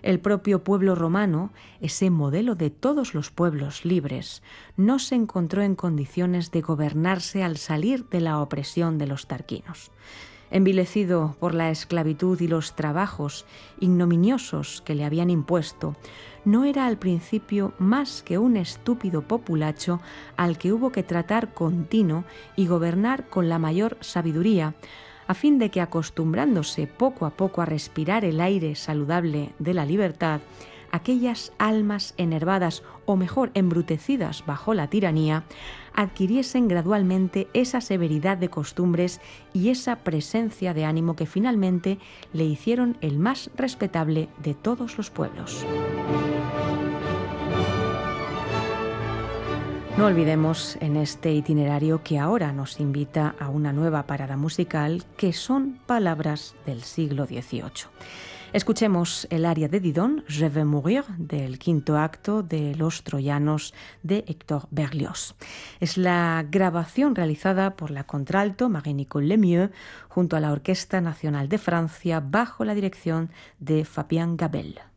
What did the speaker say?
El propio pueblo romano, ese modelo de todos los pueblos libres, no se encontró en condiciones de gobernarse al salir de la opresión de los tarquinos. Envilecido por la esclavitud y los trabajos ignominiosos que le habían impuesto, no era al principio más que un estúpido populacho al que hubo que tratar con tino y gobernar con la mayor sabiduría, a fin de que, acostumbrándose poco a poco a respirar el aire saludable de la libertad, aquellas almas enervadas o mejor embrutecidas bajo la tiranía adquiriesen gradualmente esa severidad de costumbres y esa presencia de ánimo que finalmente le hicieron el más respetable de todos los pueblos. No olvidemos en este itinerario que ahora nos invita a una nueva parada musical, que son palabras del siglo XVIII. Escuchemos el aria de Didon, Je vais mourir, del quinto acto de Los Troyanos de Hector Berlioz. Es la grabación realizada por la contralto Marie-Nicole Lemieux junto a la Orquesta Nacional de Francia bajo la dirección de Fabien Gabel.